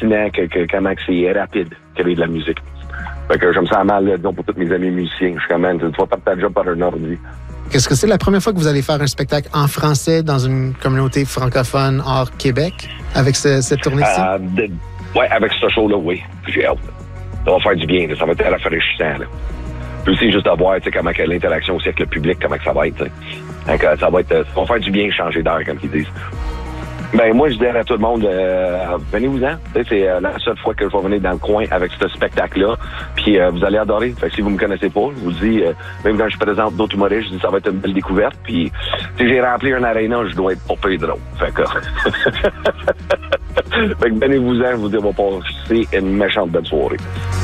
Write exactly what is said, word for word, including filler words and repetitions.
hallucinant que, que, comment que c'est rapide, créer de la musique. Fait que je me sens mal, là, disons, pour tous mes amis musiciens. Je suis comme, man, tu vas perdre ta job par un ordi. Est-ce que c'est la première fois que vous allez faire un spectacle en français dans une communauté francophone hors Québec avec ce, cette tournée-ci? Euh, de, ouais, avec ce show-là, oui. J'ai hâte. Ça va faire du bien, là. Ça va être rafraîchissant, là. Puis aussi, juste de voir, tu sais, comment que l'interaction aussi avec le public, comment que ça va être, tu sais. Donc, ça va être, ça va faire du bien changer d'air, comme ils disent. Ben, moi, je dirais à tout le monde, euh, venez-vous-en. C'est euh, la seule fois que je vais venir dans le coin avec ce spectacle-là. Puis euh, vous allez adorer. Fait que si vous me connaissez pas, je vous dis, euh, même quand je présente d'autres humoristes, je dis ça va être une belle découverte. Puis si j'ai rempli un aréna, je dois être pas peu drôle. Fait que, fait que venez-vous-en, je vous dis, on va passer une méchante belle soirée.